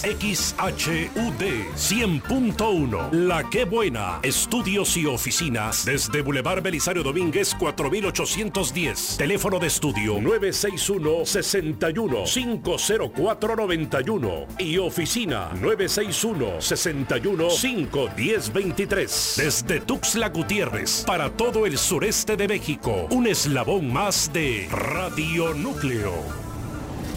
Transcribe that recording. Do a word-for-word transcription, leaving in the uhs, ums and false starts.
X H U D cien punto uno. La Qué Buena. Estudios y oficinas desde Boulevard Belisario Domínguez cuatro mil ochocientos diez. Teléfono de estudio nueve seis uno, seis uno, cinco cero cuatro, nueve uno y oficina nueve seis uno, seis uno, cinco uno cero, dos tres. Desde Tuxtla Gutiérrez para todo el sureste de México, un eslabón más de Radio Núcleo.